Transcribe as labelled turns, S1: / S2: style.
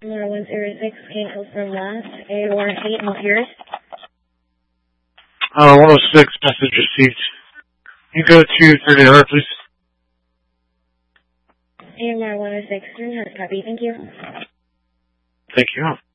S1: AMR 106 canceled from last. AOR 8 not yours.
S2: 106 message received. You go to 3800, please.
S1: AMR 106 300 copy. Thank you.
S2: Thank you.